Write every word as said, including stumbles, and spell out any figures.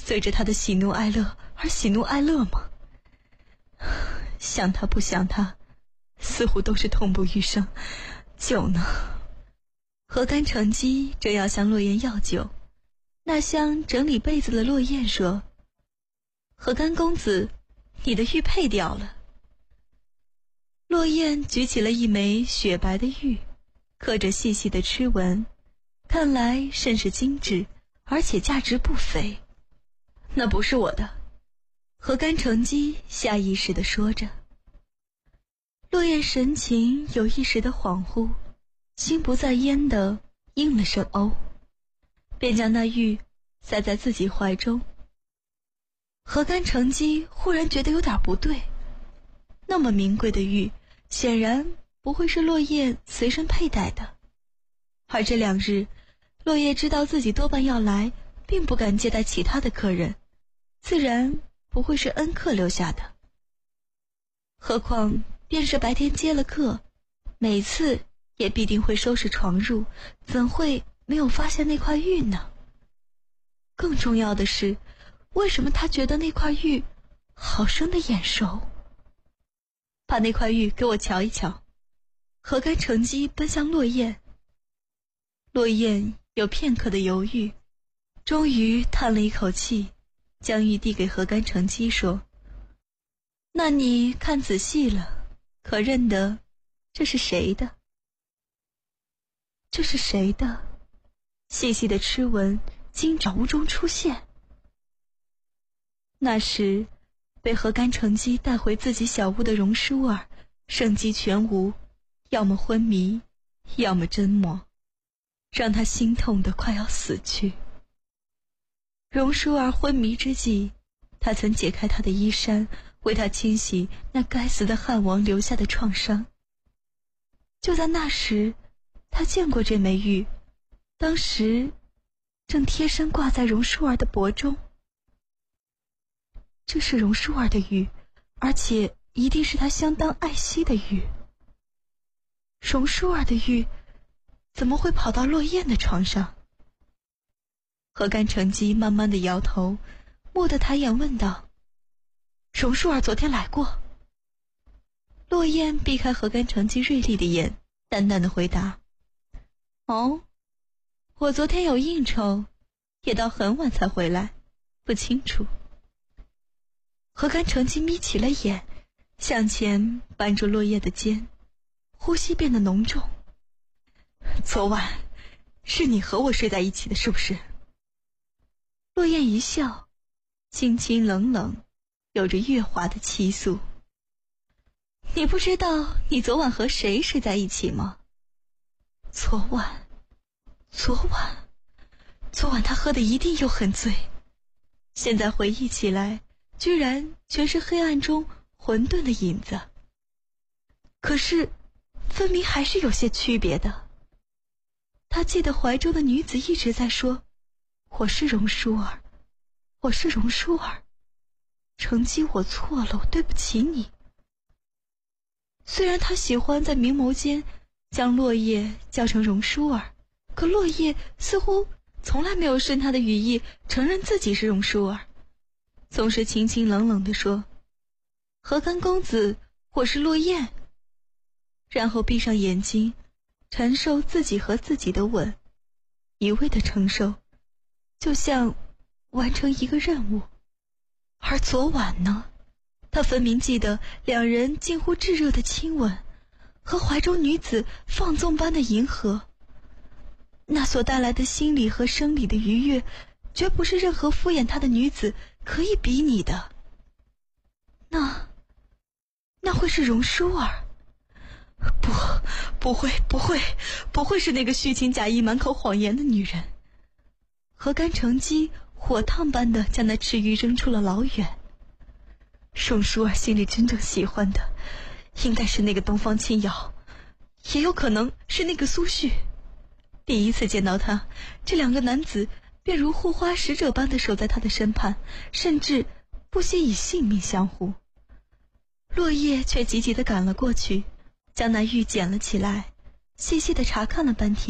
随着他的喜怒哀乐而喜怒哀乐吗？想他不想他，似乎都是痛不欲生。酒呢？何干乘机正要向落雁要酒，那厢整理被子的落雁说：何干公子，你的玉佩掉了。落雁举起了一枚雪白的玉，刻着细细的螭纹，看来甚是精致，而且价值不菲。那不是我的，何干乘机下意识地说着。落雁神情有一时的恍惚，心不在焉地应了声哦，便将那玉塞在自己怀中。何干乘机忽然觉得有点不对，那么名贵的玉显然不会是落雁随身佩戴的，而这两日落雁知道自己多半要来，并不敢接待其他的客人，自然不会是恩客留下的。何况便是白天接了客，每次也必定会收拾床褥，怎会没有发现那块玉呢？更重要的是，为什么他觉得那块玉好生的眼熟？把那块玉给我瞧一瞧。何干乘机奔向落雁。落雁有片刻的犹豫，终于叹了一口气，将玉递给何干乘机说：那你看仔细了，可认得这是谁的？这是谁的？细细的螭纹经找屋中出现。那时被何干乘机带回自己小屋的荣淑儿生机全无，要么昏迷，要么真魔，让他心痛得快要死去。荣淑儿昏迷之际，他曾解开她的衣衫，为她清洗那该死的汉王留下的创伤。就在那时，他见过这枚玉，当时正贴身挂在荣淑儿的脖中。这是荣淑儿的玉，而且一定是她相当爱惜的玉。荣淑儿的玉怎么会跑到落雁的床上？何干乘机慢慢地摇头，蓦地抬眼问道：荣淑儿昨天来过？落雁避开何干乘机锐利的眼，淡淡地回答：哦，我昨天有应酬，也到很晚才回来，不清楚。何干乘机眯起了眼，向前扳住落雁的肩，呼吸变得浓重。昨晚是你和我睡在一起的，是不是？落雁一笑，清清冷冷，有着月华的气素。你不知道你昨晚和谁睡在一起吗？昨晚，昨晚，昨晚他喝的一定又很醉，现在回忆起来，居然全是黑暗中混沌的影子。可是分明还是有些区别的。他记得怀中的女子一直在说：我是荣淑儿，我是荣淑儿，乘机我错了，我对不起你。虽然他喜欢在明眸间将落叶叫成荣淑儿，可落叶似乎从来没有顺他的羽翼承认自己是荣淑儿，总是清清冷冷地说：何干公子，我是落雁。然后闭上眼睛，承受自己和自己的吻，一味的承受，就像完成一个任务。而昨晚呢，他分明记得两人近乎炙热的亲吻，和怀中女子放纵般的迎合，那所带来的心理和生理的愉悦，绝不是任何敷衍他的女子可以比拟的。那那会是荣淑儿？不，不会，不会，不会是那个虚情假意、满口谎言的女人。何干乘机火烫般的将那赤玉扔出了老远。荣淑儿心里真正喜欢的，应该是那个东方青瑶，也有可能是那个苏旭。第一次见到他，这两个男子便如护花使者般的守在他的身畔，甚至不惜以性命相护。落叶却急急地赶了过去，将那玉捡了起来，细细地查看了半天。